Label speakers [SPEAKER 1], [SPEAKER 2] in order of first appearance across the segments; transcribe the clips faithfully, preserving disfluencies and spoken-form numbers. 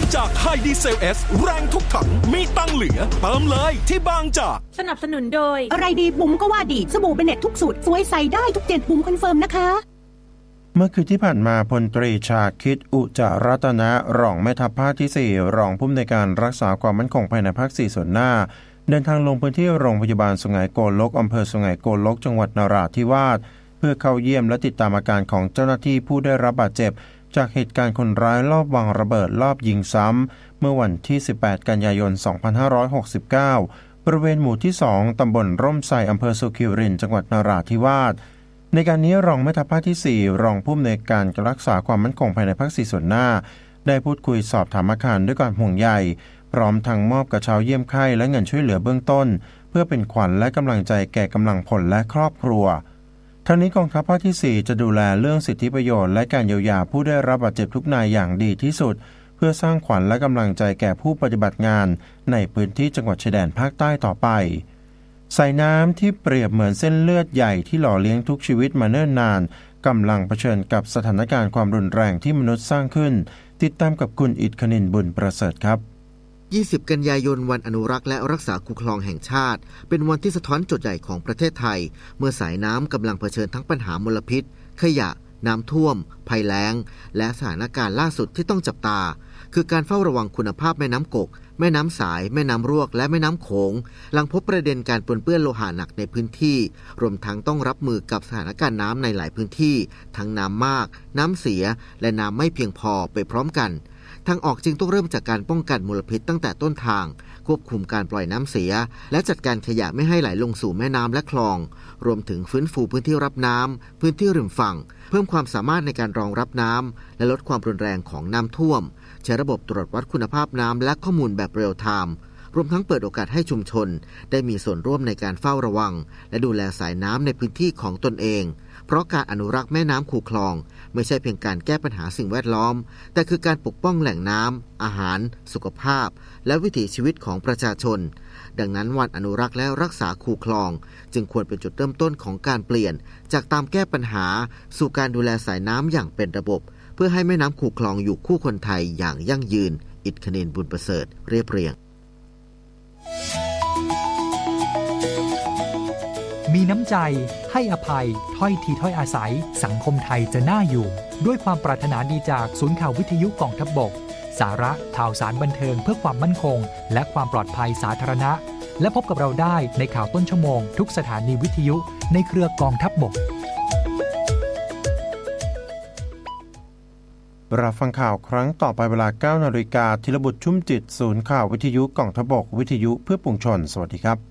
[SPEAKER 1] จากไฮดีเซล S แรงทุกถังมีตังเหลือเติมเลยที่บางจาก
[SPEAKER 2] สนับสนุนโดย
[SPEAKER 3] อะไรดีบุ๋มก็ว่าดีสบู่เบเน็ตทุกสูตรสวยใส่ได้ทุกเจ็ดบุ๋มคอนเฟิร์มนะคะ
[SPEAKER 4] เมื่อคืนที่ผ่านมาพลตรีชาคิดอุจารัตนะรองแม่ทัพภาคที่สี่รองผู้อำนวยการรักษาความมั่นคงภายในภาคสี่ส่วนหน้าเดินทางลงพื้นที่โรงพยาบาลสุไหงโกลกอำเภอสุไหงโกลกจังหวัดนราธิวาสเพื่อเข้าเยี่ยมและติดตามอาการของเจ้าหน้าที่ผู้ได้รับบาดเจ็บจากเหตุการณ์คนร้ายลอบวางระเบิดลอบยิงซ้ำเมื่อวันที่สิบแปดกันยายนสองพันห้าร้อยหกสิบเก้าบริเวณหมู่ที่สองตำบลร่มไทรอำเภอสุขิรินจังหวัดนราธิวาสในการนี้รองแม่ทัพภาคที่สี่รองผู้อำนวยการรักษาความมั่นคงภายในภาคสี่ส่วนหน้าได้พูดคุยสอบถามอาการด้วยความห่วงใยพร้อมทั้งมอบกระเช้าเยี่ยมไข้และเงินช่วยเหลือเบื้องต้นเพื่อเป็นขวัญและกำลังใจแก่กำลังพลและครอบครัวทั้งนี้กองทัพภาคที่สี่จะดูแลเรื่องสิทธิประโยชน์และการเยียวยาผู้ได้รับบาดเจ็บทุกนายอย่างดีที่สุดเพื่อสร้างขวัญและกำลังใจแก่ผู้ปฏิบัติงานในพื้นที่จังหวัดชายแดนภาคใต้ต่อไปสายน้ำที่เปรียบเหมือนเส้นเลือดใหญ่ที่หล่อเลี้ยงทุกชีวิตมาเนิ่นนานกำลังเผชิญกับสถานการณ์ความรุนแรงที่มนุษย์สร้างขึ้นติดตามกับคุณอิทธิ์คณินบุญประเสริฐครับ
[SPEAKER 5] ยี่สิบกันยายนวันอนุรักษ์และรักษาคูคลองแห่งชาติเป็นวันที่สะท้อนจุดใหญ่ของประเทศไทยเมื่อสายน้ำกำลังเผชิญทั้งปัญหามลพิษขยะน้ำท่วมภัยแล้งและสถานการณ์ล่าสุดที่ต้องจับตาคือการเฝ้าระวังคุณภาพแม่น้ำกกแม่น้ำสายแม่น้ำรวกและแม่น้ำโขงหลังพบประเด็นการปนเปื้อนโลหะหนักในพื้นที่รวมทั้งต้องรับมือกับสถานการณ์น้ำในหลายพื้นที่ทั้งน้ำมากน้ำเสียและน้ำไม่เพียงพอไปพร้อมกันทางออกจึงต้องเริ่มจากการป้องกันมลพิษตั้งแต่ต้นทางควบคุมการปล่อยน้ำเสียและจัดการขยะไม่ให้ไหลลงสู่แม่น้ำและคลองรวมถึงฟื้นฟูพื้นที่รับน้ำพื้นที่ริมฝั่งเพิ่มความสามารถในการรองรับน้ำและลดความรุนแรงของน้ำท่วมใช้ระบบตรวจวัดคุณภาพน้ำและข้อมูลแบบเรียลไทม์รวมทั้งเปิดโอกาสให้ชุมชนได้มีส่วนร่วมในการเฝ้าระวังและดูแลสายน้ำในพื้นที่ของตนเองเพราะการอนุรักษ์แม่น้ำคูคลองไม่ใช่เพียงการแก้ปัญหาสิ่งแวดล้อมแต่คือการปกป้องแหล่งน้ำอาหารสุขภาพและวิถีชีวิตของประชาชนดังนั้นวันอนุรักษ์และรักษาคูคลองจึงควรเป็นจุดเริ่มต้นของการเปลี่ยนจากตามแก้ปัญหาสู่การดูแลสายน้ำอย่างเป็นระบบเพื่อให้แม่น้ำคูคลองอยู่คู่คนไทยอย่างยั่งยืนอิทธิ์คณินบุญประเสริฐเรียบเรียง
[SPEAKER 6] มีน้ำใจให้อภัยถ้อยทีถ้อยอาศัยสังคมไทยจะน่าอยู่ด้วยความปรารถนาดีจากศูนย์ข่าววิทยุกองทัพบกสาระข่าวสารบันเทิงเพื่อความมั่นคงและความปลอดภัยสาธารณะและพบกับเราได้ในข่าวต้นชั่วโมงทุกสถานีวิทยุในเครือกองทัพบก
[SPEAKER 4] รับฟังข่าวครั้งต่อไปเวลา เก้านาฬิกา ธีรบุตรชุ่มจิตศูนย์ข่าววิทยุกองทัพบกวิทยุเพื่อปวงชนสวัสดีครับ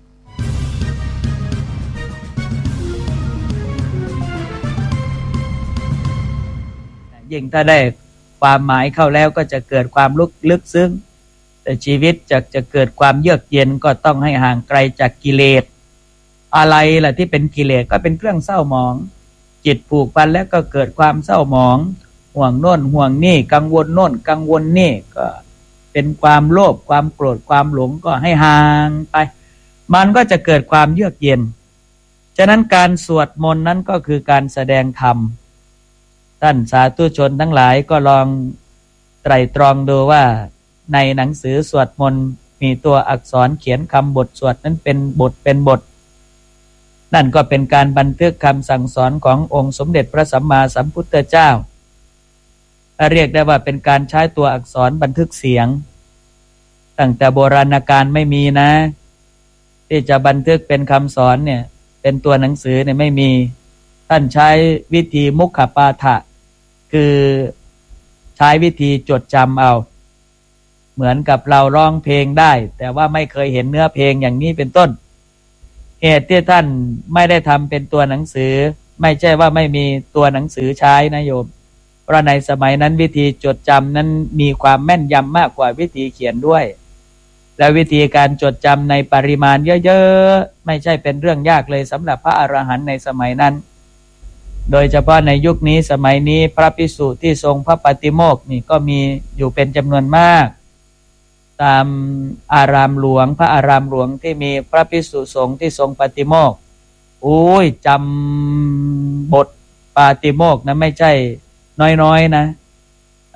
[SPEAKER 7] ยิ่งถ้าได้ความหมายเข้าแล้วก็จะเกิดความลึกลึกซึ้งแต่ชีวิตจะจะเกิดความเยือกเย็นก็ต้องให้ห่างไกลจากกิเลสอะไรล่ะที่เป็นกิเลสก็เป็นเครื่องเศร้าหมองจิตผูกพันแล้วก็เกิดความเศร้าหมองห่วงโน่นห่วงนี่กังวลโน่นกังวลนี่ก็เป็นความโลภความโกรธความหลงก็ให้ห่างไปมันก็จะเกิดความเยือกเย็นฉะนั้นการสวดมนต์นั้นก็คือการแสดงธรรมท่านสาธุชนทั้งหลายก็ลองไตร่ตรองดูว่าในหนังสือสวดมนต์มีตัวอักษรเขียนคำบทสวดนั้นเป็นบทเป็นบทนั่นก็เป็นการบันทึกคำสั่งสอนขององค์สมเด็จพระสัมมาสัมพุทธเจ้าเรียกได้ว่าเป็นการใช้ตัวอักษรบันทึกเสียงตั้งแต่โบราณกาลไม่มีนะที่จะบันทึกเป็นคำสอนเนี่ยเป็นตัวหนังสือเนี่ยไม่มีท่านใช้วิธีมุขปาฐะคือใช้วิธีจดจำเอาเหมือนกับเราร้องเพลงได้แต่ว่าไม่เคยเห็นเนื้อเพลงอย่างนี้เป็นต้นเหตุที่ท่านไม่ได้ทำเป็นตัวหนังสือไม่ใช่ว่าไม่มีตัวหนังสือใช้นะโยมเพราะในสมัยนั้นวิธีจดจำนั้นมีความแม่นยำมากกว่าวิธีเขียนด้วยและวิธีการจดจำในปริมาณเยอะๆไม่ใช่เป็นเรื่องยากเลยสำหรับพระอรหันต์ในสมัยนั้นโดยเฉพาะในยุคนี้สมัยนี้พระภิกษุที่ทรงพระปฏิโมกข์นี่ก็มีอยู่เป็นจำนวนมากตามอารามหลวงพระอารามหลวงที่มีพระภิกษุสงฆ์ที่ทรงปฏิโมกข์โอ้ยจำบทปาติโมกข์นะไม่ใช่น้อยๆนะ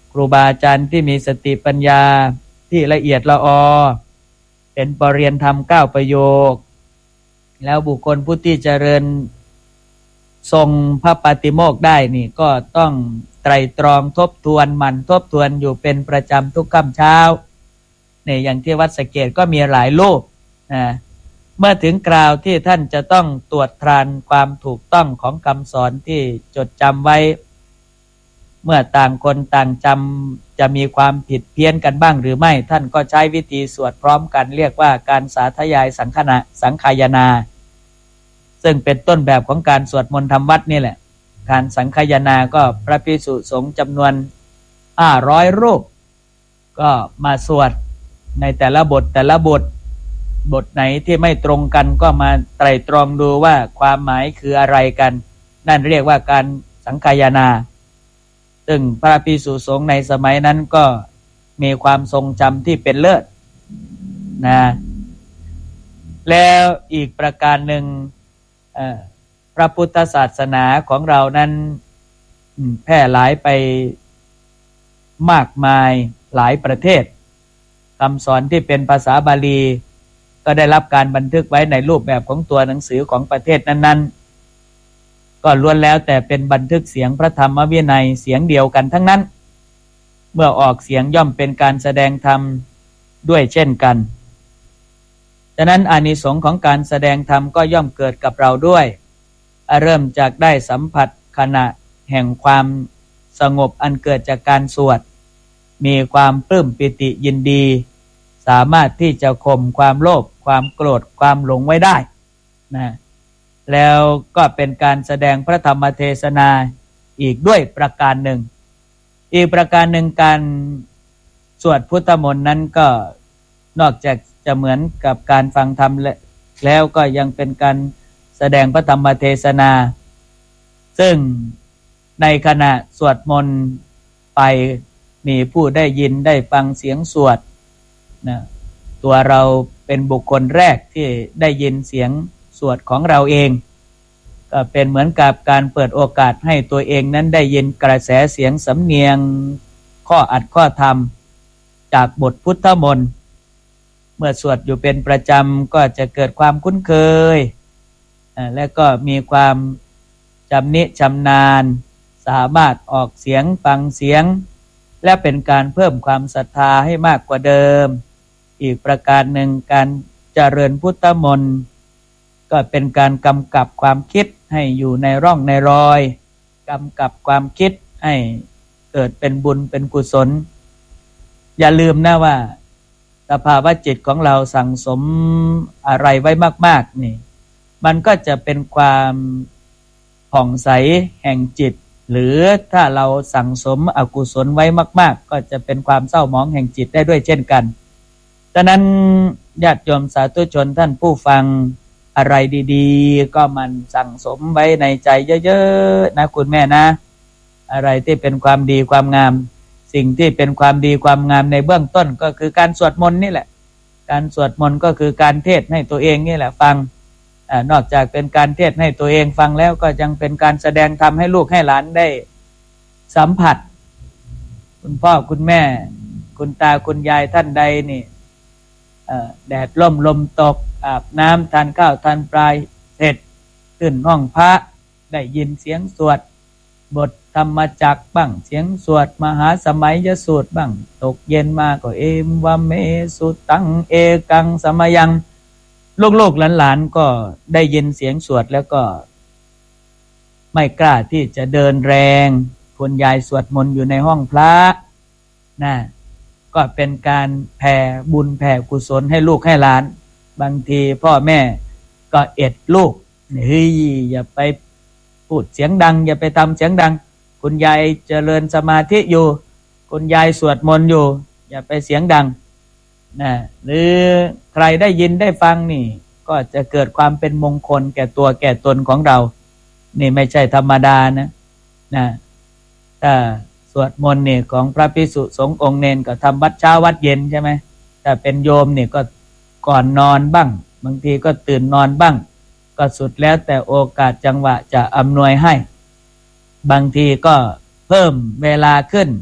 [SPEAKER 7] ครูบาอาจารย์ที่มีสติปัญญาที่ละเอียดละออเป็นปรริยธรรมเก้าประโยคแล้วบุคคลผู้ที่เจริญทรงพระปาติโมกข์ได้นี่ก็ต้องไตร่ตรองทบทวนหมั่นทบทวนอยู่เป็นประจำทุกค่ำเช้าเนี่ยอย่างที่วัดสะเกษก็มีหลายรูปนะเมื่อถึงคราวที่ท่านจะต้องตรวจทานความถูกต้องของคำสอนที่จดจำไว้เมื่อต่างคนต่างจำจะมีความผิดเพี้ยนกันบ้างหรือไม่ท่านก็ใช้วิธีสวดพร้อมกันเรียกว่าการสาธยายสังฆนาสังฆายนาซึ่งเป็นต้นแบบของการสวดมนต์ทำวัดนี่แหละการสังฆายนาก็พระภิกษุสงฆ์จำนวนห้าร้อยรูปก็มาสวดในแต่ละบทแต่ละบทบทไหนที่ไม่ตรงกันก็มาไตร่ตรองดูว่าความหมายคืออะไรกันนั่นเรียกว่าการสังฆายนาซึ่งพระภิกษุสงฆ์ในสมัยนั้นก็มีความทรงจำที่เป็นเลิศนะแล้วอีกประการหนึ่งพระพุทธศาสนาของเรานั้นแพร่หลายไปมากมายหลายประเทศคำสอนที่เป็นภาษาบาลีก็ได้รับการบันทึกไว้ในรูปแบบของตัวหนังสือของประเทศนั้นๆก็ล้วนแล้วแต่เป็นบันทึกเสียงพระธรรมวินัยเสียงเดียวกันทั้งนั้นเมื่อออกเสียงย่อมเป็นการแสดงธรรมด้วยเช่นกันฉะนั้นอานิสงส์ของการแสดงธรรมก็ย่อมเกิดกับเราด้วยเริ่มจากได้สัมผัสขณะแห่งความสงบอันเกิดจากการสวดมีความปลื้มปิติยินดีสามารถที่จะข่มความโลภความโกรธความหลงไว้ได้นะแล้วก็เป็นการแสดงพระธรรมเทศนาอีกด้วยประการหนึ่งอีกประการหนึ่งการสวดพุทธมนต์นั้นก็นอกจากจะเหมือนกับการฟังธรรมแล้วก็ยังเป็นการแสดงพระธรรมเทศนาซึ่งในขณะสวดมนต์ไปมีผู้ได้ยินได้ฟังเสียงสวดนะตัวเราเป็นบุคคลแรกที่ได้ยินเสียงสวดของเราเองก็เป็นเหมือนกับการเปิดโอกาสให้ตัวเองนั้นได้ยินกระแสเสียงสำเนียงข้ออัดข้อธรรมจากบทพุทธมนต์เมื่อสวดอยู่เป็นประจำก็จะเกิดความคุ้นเคยและก็มีความจำนิชำนาญสามารถออกเสียงฟังเสียงและเป็นการเพิ่มความศรัทธาให้มากกว่าเดิมอีกประการหนึ่งการเจริญพุทธมนต์ก็เป็นการกำกับความคิดให้อยู่ในร่องในรอยกำกับความคิดให้เกิดเป็นบุญเป็นกุศลอย่าลืมนะว่าสภาวะจิตของเราสั่งสมอะไรไว้มากๆนี่มันก็จะเป็นความผ่องใสแห่งจิตหรือถ้าเราสั่งสมอกุศลไว้มากๆก็จะเป็นความเศร้าหมองแห่งจิตได้ด้วยเช่นกันฉะนั้นญาติโยมสาธุชนท่านผู้ฟังอะไรดีๆก็มันสั่งสมไว้ในใจเยอะๆนะคุณแม่นะอะไรที่เป็นความดีความงามสิ่งที่เป็นความดีความงามในเบื้องต้นก็คือการสวดมนต์นี่แหละการสวดมนต์ก็คือการเทศน์ให้ตัวเองนี่แหละฟังอ่านอกจากเป็นการเทศน์ให้ตัวเองฟังแล้วก็ยังเป็นการแสดงธรรมให้ลูกให้หลานได้สัมผัสคุณพ่อคุณแม่คุณตาคุณยายท่านใดนี่แดดร่มลมตกอาบน้ำทานข้าวทานปลาเสร็จขึ้นห้องพระได้ยินเสียงสวดบทธรรมจักรบ้างเสียงสวดมหาสมัยยสูตรบ้างตกเย็นมาก็เอมวะเมสุตังเอกังสมยังลูกๆหลานๆก็ได้ยินเสียงสวดแล้วก็ไม่กล้าที่จะเดินแรงคุณยายสวดมนต์อยู่ในห้องพระนะก็เป็นการแผ่บุญแผ่กุศลให้ลูกให้หลานบางทีพ่อแม่ก็เอ็ดลูกเฮ้ยอย่าไปพูดเสียงดังอย่าไปทำเสียงดังคุณยายเจริญสมาธิอยู่คุณยายสวดมนต์อยู่อย่าไปเสียงดังนะหรือใครได้ยินได้ฟังนี่ก็จะเกิดความเป็นมงคลแก่ตัวแก่ตนของเรานี่ไม่ใช่ธรรมดานะนะถ้าสวดมนต์นี่ของพระภิกษุสงฆ์องค์เนนก็ทำวัดเช้าวัดเย็นใช่ไหมถ้าเป็นโยมนี่ก็ก่อนนอนบ้างบางทีก็ตื่นนอนบ้างก็สุดแล้วแต่โอกาสจังหวะจะอำนวยให้บางทีก็เพิ่มเวลาขึ้น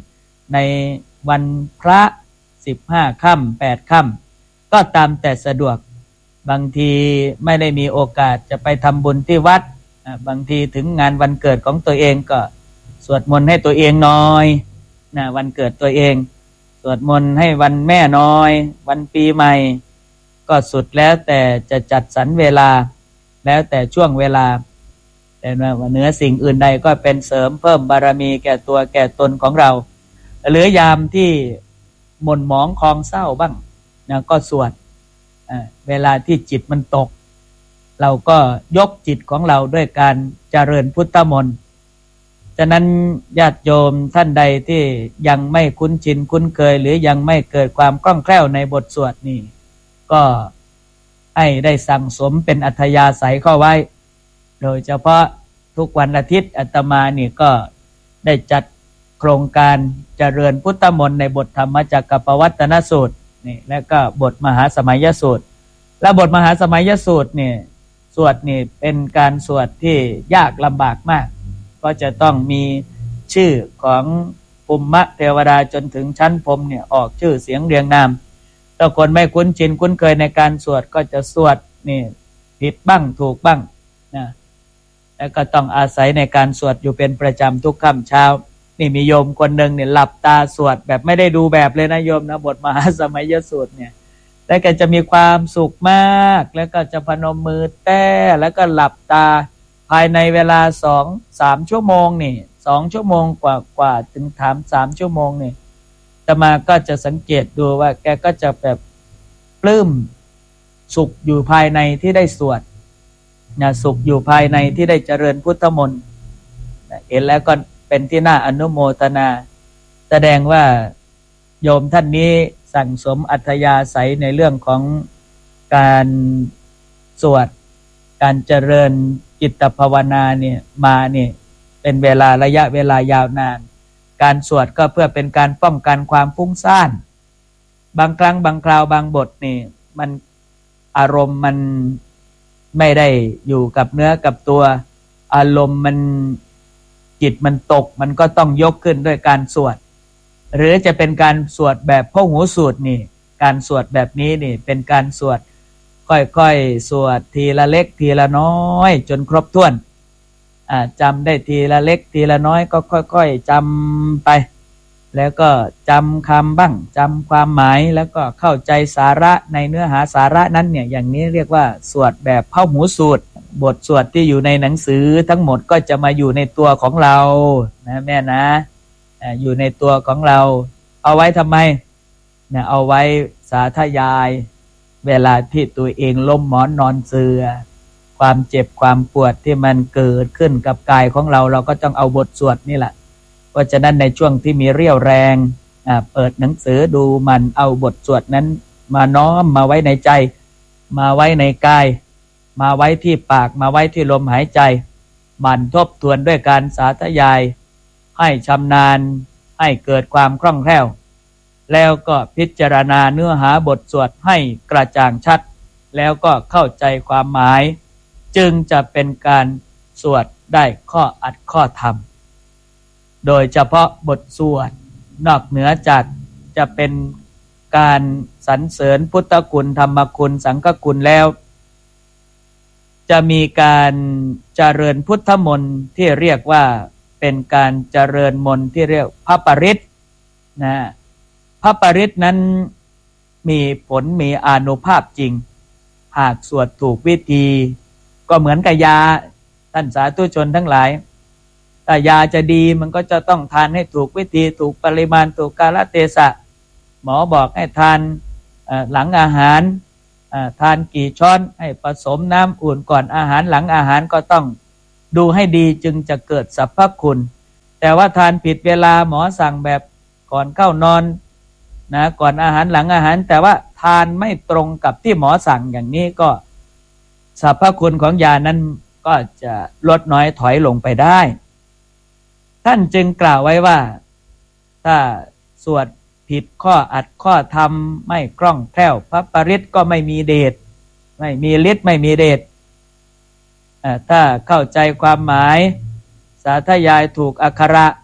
[SPEAKER 7] ในวันพระสิบห้าค่ำแปดค่ำก็ตามแต่สะดวกบางทีไม่ได้มีโอกาสจะไปทำบุญที่วัดบางทีถึงงานวันเกิดของตัวเองก็สวดมนต์ให้ตัวเองหน่อยนะวันเกิดตัวเองสวดมนต์ให้วันแม่น้อยวันปีใหม่ก็สุดแล้วแต่จะจัดสรรเวลาแล้วแต่ช่วงเวลาแต่ว่าเหนือสิ่งอื่นใดก็เป็นเสริมเพิ่มบารมีแก่ตัวแก่ตนของเราหรือยามที่หม่นหมองคลองเศร้าบ้างนะก็สวดเวลาที่จิตมันตกเราก็ยกจิตของเราด้วยการเจริญพุทธมนต์ฉะนั้นญาติโยมท่านใดที่ยังไม่คุ้นชินคุ้นเคยหรือยังไม่เกิดความคล่องแคล่วในบทสวดนี่ก็ให้ได้สั่งสมเป็นอัธยาศัยเข้าไว้โดยเฉพาะทุกวันอาทิตย์อาตมานี่ก็ได้จัดโครงการเจริญพุทธมนต์ในบทธรรมจักรปวัตตนสูตรนี่และก็บทมหาสมัยสูตรและบทมหาสมัยสูตรนี่สวดนี่เป็นการสวดที่ยากลำบากมากก็จะต้องมีชื่อของภูมิเทวดาจนถึงชั้นพรหมเนี่ยออกชื่อเสียงเรียงนามถ้าคนไม่คุ้นชินคุ้นเคยในการสวดก็จะสวดนี่ผิดบ้างถูกบ้างนะแล้วก็ต้องอาศัยในการสวดอยู่เป็นประจำทุกค่ำเช้านี่มีโยมคนหนึ่งเนี่ยหลับตาสวดแบบไม่ได้ดูแบบเลยนะโยมนะบทมหาสมัยสูตรเนี่ยแล้วก็จะมีความสุขมากแล้วก็จะพนมมือแต้แล้วก็หลับตาภายในเวลาสองสามชั่วโมงนี่สองชั่วโมงกว่ากว่าถึงถามสามชั่วโมงนี่อาตมาก็จะสังเกตดูว่าแกก็จะแบบปลื้มสุขอยู่ภายในที่ได้สวดนะสุขอยู่ภายในที่ได้เจริญพุทธมนต์เห็นแล้วก็เป็นที่น่าอนุโมทนาแสดงว่าโยมท่านนี้สั่งสมอัธยาศัยในเรื่องของการสวดการเจริญจิตภาวนาเนี่ยมาเนี่ยเป็นเวลาระยะเวลายาวนานการสวดก็เพื่อเป็นการป้องกันความฟุ้งซ่านบางครั้งบางคราวบางบทนี่มันอารมณ์มันไม่ได้อยู่กับเนื้อกับตัวอารมณ์มันจิตมันตกมันก็ต้องยกขึ้นด้วยการสวดหรือจะเป็นการสวดแบบพ่อหูสูตรนี่การสวดแบบนี้นี่เป็นการสวดค่อยๆสวดทีละเล็กทีละน้อยจนครบถ้วนอ่าจำได้ทีละเล็กทีละน้อยก็ค่อยๆจำไปแล้วก็จำคำบ้างจำความหมายแล้วก็เข้าใจสาระในเนื้อหาสาระนั้นเนี่ยอย่างนี้เรียกว่าสวดแบบพ่อหูสูตรบทสวดที่อยู่ในหนังสือทั้งหมดก็จะมาอยู่ในตัวของเรานะแม่นะอยู่ในตัวของเราเอาไว้ทำไมนะเอาไว้สาธยายเวลาที่ตัวเองล้มหมอนนอนเสื่อความเจ็บความปวดที่มันเกิดขึ้นกับกายของเราเราก็ต้องเอาบทสวดนี่แหละเพราะฉะนั้นในช่วงที่มีเรี่ยวแรงเปิดหนังสือดูมันเอาบทสวดนั้นมาน้อมมาไว้ในใจมาไว้ในกายมาไว้ที่ปากมาไว้ที่ลมหายใจมันทบทวนด้วยการสาธยายให้ชำนาญให้เกิดความคล่องแคล่วแล้วก็พิจารณาเนื้อหาบทสวดให้กระจ่างชัดแล้วก็เข้าใจความหมายจึงจะเป็นการสวดได้ข้ออัดข้อธรรมโดยเฉพาะบทสวดนอกเหนือจากจะเป็นการสรรเสริญพุทธคุณธรรมคุณสังฆคุณแล้วจะมีการเจริญพุทธมนต์ที่เรียกว่าเป็นการเจริญมนต์ที่เรียกพระปริตนะพระปริตนั้นมีผลมีอานุภาพจริงหากสวดถูกวิธีก็เหมือนกับยาท่านสาธุชนทั้งหลายถ้ายาจะดีมันก็จะต้องทานให้ถูกวิธีถูกปริมาณถูกกาลเทศะหมอบอกให้ทานหลังอาหารทานกี่ช้อนให้ผสมน้ำอุ่นก่อนอาหารหลังอาหารก็ต้องดูให้ดีจึงจะเกิดสรรพคุณแต่ว่าทานผิดเวลาหมอสั่งแบบก่อนเข้านอนนะก่อนอาหารหลังอาหารแต่ว่าทานไม่ตรงกับที่หมอสั่งอย่างนี้ก็สรรพคุณของยานั้นก็จะลดน้อยถอยลงไปได้ท่านจึงกล่าวไว้ว่าถ้าสวดผิดข้ออัดข้อธรรมไม่คล่องแคล่วพระปริตก็ไม่มีเดชไม่มีฤทธิ์ไม่มีเดชถ้าเข้าใจความหมายสาธยายถูกอักขระพ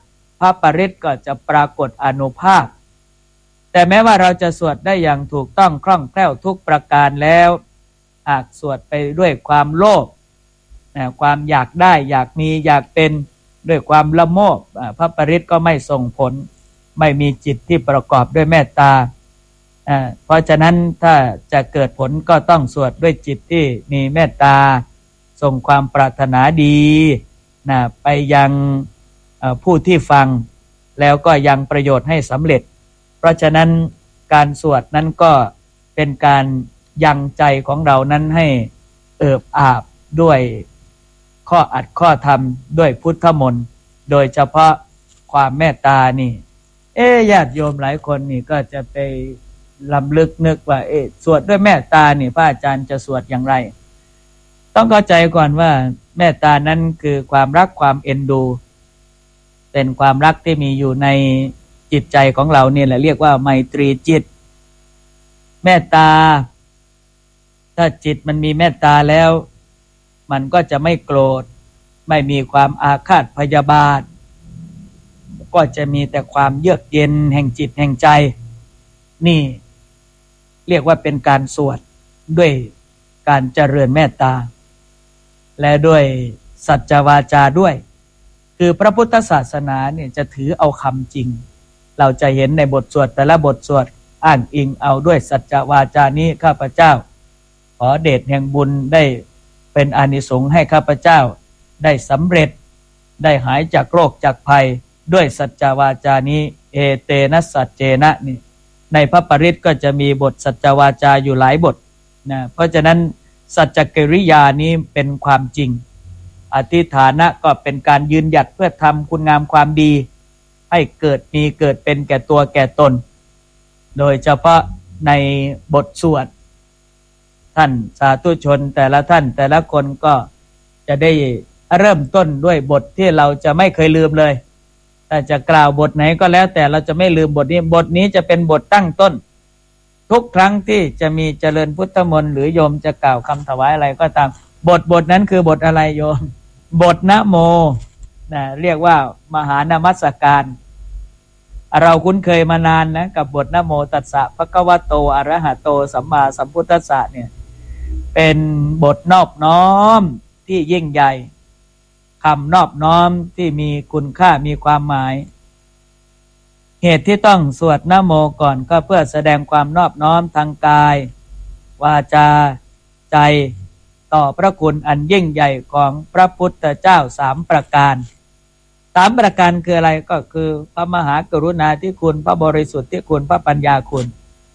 [SPEAKER 7] พระปริตก็จะปรากฏอานุภาพแต่แม้ว่าเราจะสวดได้อย่างถูกต้องคล่องแคล่วทุกประการแล้วหากสวดไปด้วยความโลภนะความอยากได้อยากมีอยากเป็นด้วยความละโมบพระปริตก็ไม่ส่งผลไม่มีจิตที่ประกอบด้วยเมตตาเพราะฉะนั้นถ้าจะเกิดผลก็ต้องสวดด้วยจิตที่มีเมตตาส่งความปรารถนาดีนะไปยังผู้ที่ฟังแล้วก็ยังประโยชน์ให้สำเร็จเพราะฉะนั้นการสวดนั้นก็เป็นการยังใจของเรานั้นให้เอิบอาบด้วยข้ออัดข้อธรรมด้วยพุทธมนต์โดยเฉพาะความเมตตานี่เอ๊ะญาติโยมหลายคนนี่ก็จะไปลำลึกนึกว่าเอ๊ะสวดด้วยเมตตานี่พระอาจารย์จะสวดอย่างไรต้องเข้าใจก่อนว่าเมตตานั้นคือความรักความเอ็นดูเป็นความรักที่มีอยู่ในจิตใจของเราเนี่ยแหละเรียกว่าไมตรีจิตเมตตาถ้าจิตมันมีเมตตาแล้วมันก็จะไม่โกรธไม่มีความอาฆาตพยาบาทก็จะมีแต่ความเยือกเย็นแห่งจิตแห่งใจนี่เรียกว่าเป็นการสวดด้วยการเจริญเมตตาและด้วยสัจจวาจาด้วยคือพระพุทธศาสนาเนี่ยจะถือเอาคำจริงเราจะเห็นในบทสวดแต่ละบทสวดอ้างอิงเอาด้วยสัจจวาจานี้ข้าพเจ้าขอเดชแห่งบุญได้เป็นอานิสงส์ให้ข้าพเจ้าได้สำเร็จได้หายจากโรคจากภัยด้วยสัจจวาจานี้เอเตนะสัจเจนะนี่ในพระปริตก็จะมีบทสัจจวาจาอยู่หลายบทนะเพราะฉะนั้นสัจจกิริยานี้เป็นความจริงอธิฐานะก็เป็นการยืนหยัดเพื่อทำคุณงามความดีให้เกิดมีเกิดเป็นแก่ตัวแก่ตนโดยเฉพาะในบทสวดท่านสาธุชนแต่ละท่านแต่ละคนก็จะได้เริ่มต้นด้วยบทที่เราจะไม่เคยลืมเลยแต่จะกล่าวบทไหนก็แล้วแต่เราจะไม่ลืมบทนี้บทนี้จะเป็นบทตั้งต้นทุกครั้งที่จะมีเจริญพุทธมนต์หรือโยมจะกล่าวคำถวายอะไรก็ตามบทบทนั้นคือบทอะไรโยมบทนะโมนะเรียกว่ามหานมัสการเราคุ้นเคยมานานนะกับบทนะโมตัสสะภะคะวะโตอะระหะโตสัมมาสัมพุทธัสสะเนี่ยเป็นบทนอบน้อมที่ยิ่งใหญ่คำนอบน้อมที่มีคุณค่ามีความหมายเหตุที่ต้องสวดนะโมก่อนก็เพื่อแสดงความนอบน้อมทางกายวาจาใจต่อพระคุณอันยิ่งใหญ่ของพระพุทธเจ้าสามประการสามประการคืออะไรก็คือพระมหากรุณาธิคุณพระบริสุทธิคุณพระปัญญาคุณ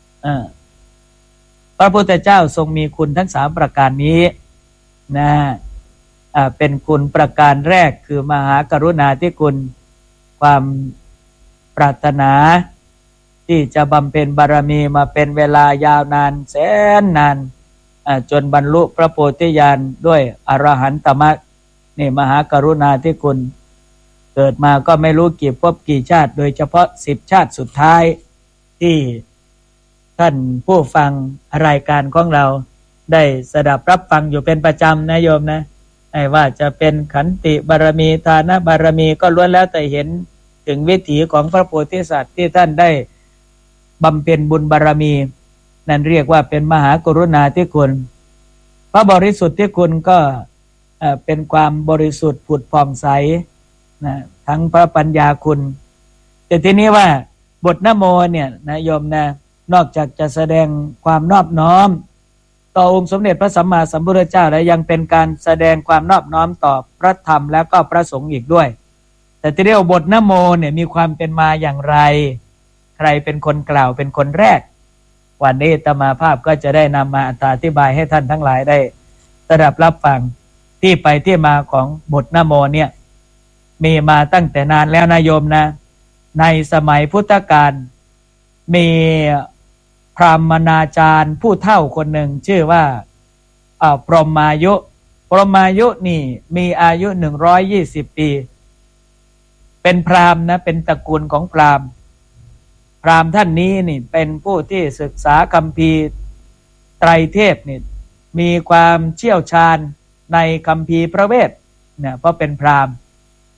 [SPEAKER 7] พระพุทธเจ้าทรงมีคุณทั้งสามประการนี้นะเป็นคุณประการแรกคือมหากรุณาธิคุณความปรารถนาที่จะบำเพ็ญบารมีมาเป็นเวลายาวนานแสนนานจนบรรลุพระโพธิญาณด้วยอรหันตมรรคนี่มหากรุณาธิคุณเกิดมาก็ไม่รู้กี่ภพกี่ชาติโดยเฉพาะสิบชาติสุดท้ายที่ท่านผู้ฟังรายการของเราได้สดับรับฟังอยู่เป็นประจำนะโยมนะไม่ว่าจะเป็นขันติบารมีทานบารมีก็ล้วนแล้วแต่เห็นถึงวิถีของพระโพธิสัตว์ที่ท่านได้บำเพ็ญบุญบารมีนั่นเรียกว่าเป็นมหากรุณาธิคุณพระบริสุทธิ์ที่คุณก็เป็นความบริสุทธิ์ผุดผ่องใสนะทั้งพระปัญญาคุณแต่ทีนี้ว่าบทนะโมเนี่ยนะโยมนะนอกจากจะแสดงความนอบน้อมต่อองค์สมเด็จพระสัมมาสัมพุทธเจ้าแล้วยังเป็นการแสดงความนอบน้อมต่อพระธรรมแล้วก็พระสงฆ์อีกด้วยแต่ที่เรียกว่าบทนะโมเนี่ยมีความเป็นมาอย่างไรใครเป็นคนกล่าวเป็นคนแรกวันนี้อาตมาภาพก็จะได้นำมาอธิบายให้ท่านทั้งหลายได้สดับรับฟังที่ไปที่มาของบทนะโมเนี่ยมีมาตั้งแต่นานแล้วนะโยมนะในสมัยพุทธกาลมีพราหมณาจารย์ผู้เฒ่าคนหนึ่งชื่อว่าอ่าพรหมายุพรหมายุนี่มีอายุหนึ่งร้อยยี่สิบปีเป็นพราหมณ์นะเป็นตระกูลของพราหมณ์พราหมณ์ท่านนี้นี่เป็นผู้ที่ศึกษาคัมภีร์ไตรเทพนี่มีความเชี่ยวชาญในคัมภีร์พระเวทเนี่ยเพราะเป็นพราหมณ์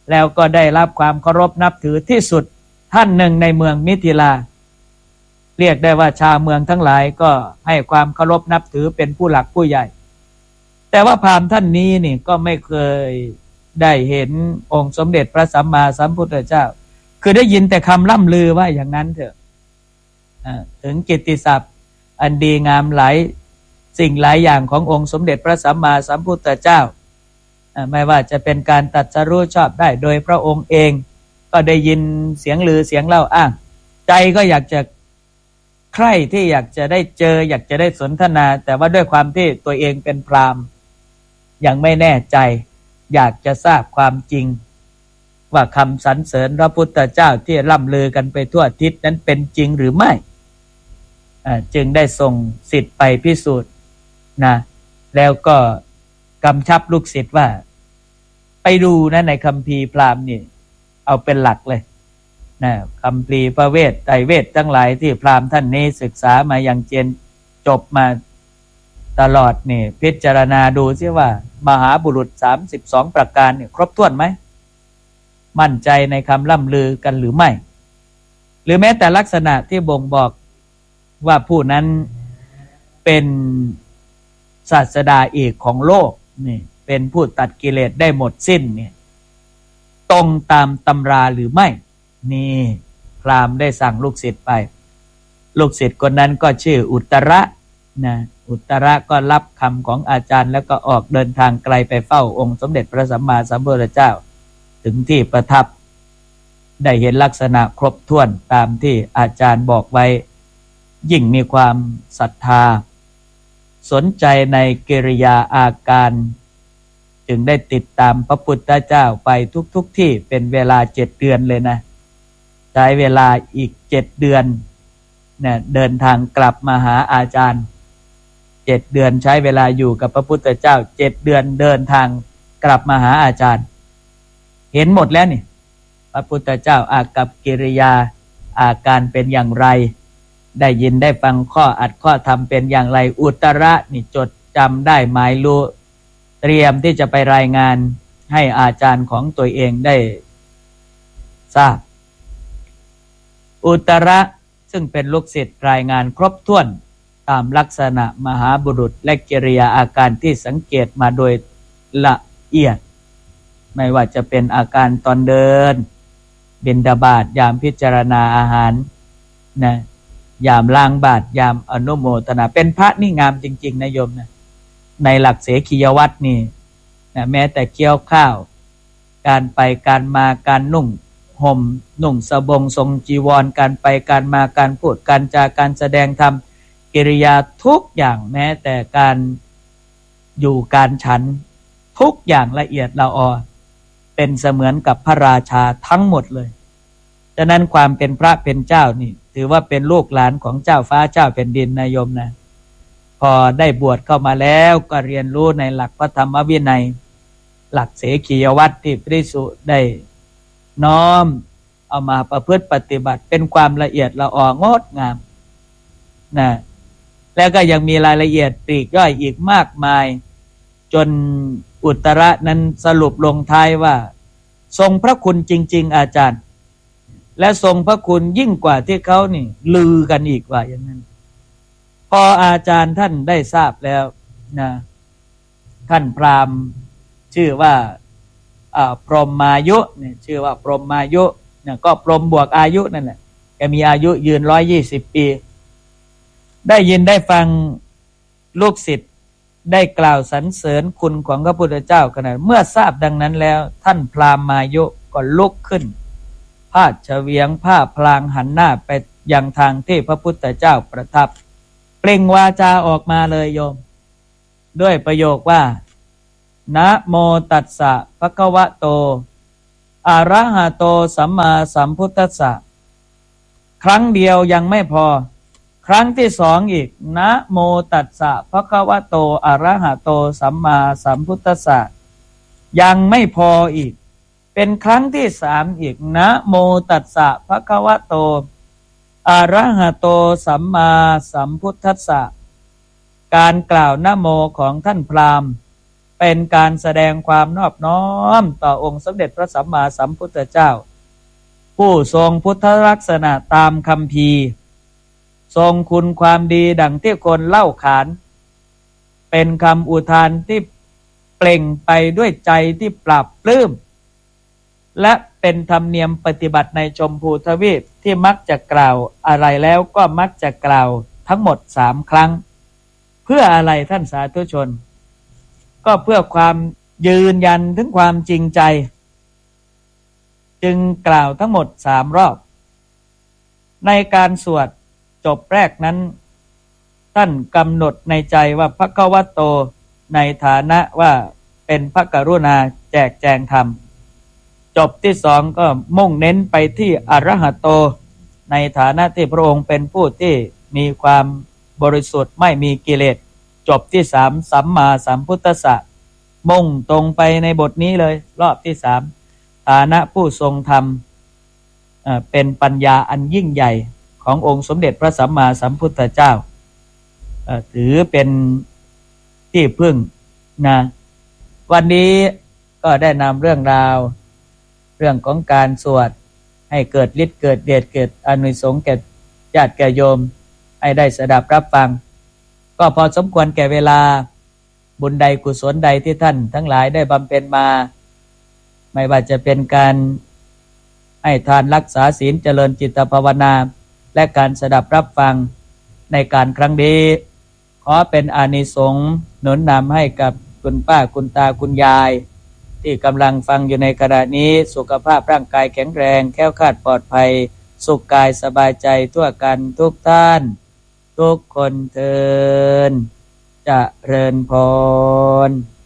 [SPEAKER 7] แล้วก็ได้รับความเคารพนับถือที่สุดท่านหนึ่งในเมืองมิถิลาเรียกได้ว่าชาวเมืองทั้งหลายก็ให้ความเคารพนับถือเป็นผู้หลักผู้ใหญ่แต่ว่าพราหมณ์ท่านนี้นี่ก็ไม่เคยได้เห็นองค์สมเด็จพระสัมมาสัมพุทธเจ้าคือได้ยินแต่คำล่ำลือว่าอย่างนั้นเถอะถึงกิตติศัพท์อันดีงามหลายสิ่งหลายอย่างขององค์สมเด็จพระสัมมาสัมพุทธเจ้าไม่ว่าจะเป็นการตรัสรู้ชอบได้โดยพระองค์เองก็ได้ยินเสียงลือเสียงเล่าอ้างใจก็อยากจะใคร่ที่อยากจะได้เจออยากจะได้สนทนาแต่ว่าด้วยความที่ตัวเองเป็นพราหมณ์ยังไม่แน่ใจอยากจะทราบความจริงว่าคำสรรเสริญพระพุทธเจ้าที่ล่ำลือกันไปทั่วทิศนั้นเป็นจริงหรือไม่จึงได้ส่งศิษย์ไปพิสูจน์นะแล้วก็กำชับลูกศิษย์ว่าไปดูนะในคัมภีร์พราหมณ์นี่เอาเป็นหลักเลยนะคัมภีร์พระเวทไตรเวททั้งหลายที่พราหมณ์ท่านนี้ศึกษามาอย่างเจนจบมาตลอดนี่พิจารณาดูซิว่ามหาบุรุษสามสิบสองประการเนี่ยครบถ้วนไหมมั่นใจในคำล่ำลือกันหรือไม่หรือแม้แต่ลักษณะที่บ่งบอกว่าผู้นั้นเป็นศาสดาเอกของโลกนี่เป็นผู้ตัดกิเลสได้หมดสิ้นเนี่ยตรงตามตำราหรือไม่นี่พราหมณ์ได้สั่งลูกศิษย์ไปลูกศิษย์คนนั้นก็ชื่ออุตระนะอุตระก็รับคำของอาจารย์แล้วก็ออกเดินทางไกลไปเฝ้าองค์สมเด็จพระสัมมาสัมพุทธเจ้าถึงที่ประทับได้เห็นลักษณะครบถ้วนตามที่อาจารย์บอกไว้ยิ่งมีความศรัทธาสนใจในกิริยาอาการจึงได้ติดตามพระพุทธเจ้าไปทุกๆ ที่เป็นเวลาเจ็ดเดือนเลยนะใช้เวลาอีกเจ็ดเดือนเนี่ยเดินทางกลับมาหาอาจารย์เจ็ดเดือนใช้เวลาอยู่กับพระพุทธเจ้าเจ็ดเดือนเดินทางกลับมาหาอาจารย์เห็นหมดแล้วนี่พระพุทธเจ้าอากับกิริยาอาการเป็นอย่างไรได้ยินได้ฟังข้ออัดข้อธรรมเป็นอย่างไรอุตระนี่จดจำได้หมายรู้เตรียมที่จะไปรายงานให้อาจารย์ของตัวเองได้ทราบอุตระซึ่งเป็นลูกศิษย์รายงานครบถ้วนตามลักษณะมหาบุรุษและกิริยาอาการที่สังเกตมาโดยละเอียดไม่ว่าจะเป็นอาการตอนเดินบิณฑบาตยามพิจารณาอาหารนะยามล้างบาตรยามอนุโมทนาเป็นพระนี่งามจริงๆนะโยมนะในหลักเสขียวัตรนี่นะแม้แต่เคี้ยวข้าวการไปการมาการนุ่งห่มนุ่งสบงทรงจีวรการไปการมาการพูดการจาการแสดงธรรมกิริยาทุกอย่างแม้แต่การอยู่การฉันทุกอย่างละเอียดละออเป็นเสมือนกับพระราชาทั้งหมดเลยฉะนั้นความเป็นพระเป็นเจ้านี่ถือว่าเป็นลูกหลานของเจ้าฟ้าเจ้าแผ่นดินนายโยมนะพอได้บวชเข้ามาแล้วก็เรียนรู้ในหลักพระธรรมวินัยหลักเสขียวัตรที่พระภิกษุได้น้อมเอามาประพฤติปฏิบัติเป็นความละเอียดละอองดงามนะแล้วก็ยังมีรายละเอียดปลีกย่อยอีกมากมายจนอุตระนั้นสรุปลงท้ายว่าทรงพระคุณจริงๆอาจารย์และทรงพระคุณยิ่งกว่าที่เขานี่ลือกันอีกว่าอย่างนั้นพออาจารย์ท่านได้ทราบแล้วนะท่านพราหมณ์ชื่อว่าพรหมมายุเนี่ยชื่อว่าพรหมมายุเนี่ยก็พรหมบวกอายุนั่นแหละแกมีอายุยืนร้อยยี่สิบปีได้ยินได้ฟังลูกศิษย์ได้กล่าวสรรเสริญคุณของพระพุทธเจ้าขนาดเมื่อทราบดังนั้นแล้วท่านพราหมณ์มายุก็ลุกขึ้นพาดเฉวียงผ้าพลางหันหน้าไปยังทางที่พระพุทธเจ้าประทับเปล่งวาจาออกมาเลยโยมด้วยประโยคว่านะโมตัสสะภะคะวะโตอะระหะโตสัมมาสัมพุทธัสสะครั้งเดียวยังไม่พอครั้งที่สองอีกนะโมตัสสะภะคะวะโตอะระหะโตสัมมาสัมพุทธัสสะยังไม่พออีกเป็นครั้งที่สามอีกนะโมตัสสะภะคะวะโตอะระหะโตสัมมาสัมพุทธัสสะการกล่าวนะโมของท่านพราหมณ์เป็นการแสดงความนอบน้อมต่อองค์สมเด็จพระสัมมาสัมพุทธเจ้าผู้ทรงพุทธลักษณะตามคัมภีร์ทรงคุณความดีดังที่คนเล่าขานเป็นคำอุทานที่เปล่งไปด้วยใจที่ปราบปลื้มและเป็นธรรมเนียมปฏิบัติในชมพูทวีปที่มักจะกล่าวอะไรแล้วก็มักจะกล่าวทั้งหมดสามครั้งเพื่ออะไรท่านสาธุชนก็เพื่อความยืนยันถึงความจริงใจจึงกล่าวทั้งหมดสามรอบในการสวดจบแรกนั้นท่านกำหนดในใจว่าภควโตในฐานะว่าเป็นพระกรุณาแจกแจงธรรมจบที่สองก็มุ่งเน้นไปที่อรหัตโตในฐานะที่พระองค์เป็นผู้ที่มีความบริสุทธิ์ไม่มีกิเลสจบที่สามสัมมาสัมพุทธัสสะมุ่งตรงไปในบทนี้เลยรอบที่สามฐานะผู้ทรงธรรมเป็นปัญญาอันยิ่งใหญ่ขององค์สมเด็จพระสัมมาสัมพุทธเจ้าถือเป็นที่พึ่งนะวันนี้ก็ได้นำเรื่องราวเรื่องของการสวดให้เกิดฤทธิ์เกิดเดชเกิดอานิสงส์แก่ญาติแก่โยมให้ได้สดับรับฟังก็พอสมควรแก่เวลาบุญใดกุศลใดที่ท่านทั้งหลายได้บำเพ็ญมาไม่ว่าจะเป็นการให้ทานรักษาศีลเจริญจิตภาวนาและการสดับรับฟังในการครั้งนี้ขอเป็นอานิสงส์หนุนนำให้กับคุณป้าคุณตาคุณยายที่กำลังฟังอยู่ในขณะนี้สุขภาพร่างกายแข็งแรงแคล้วคลาดปลอดภัยสุขกายสบายใจทั่วกันทุกท่านทุกคนเทินเจริญพร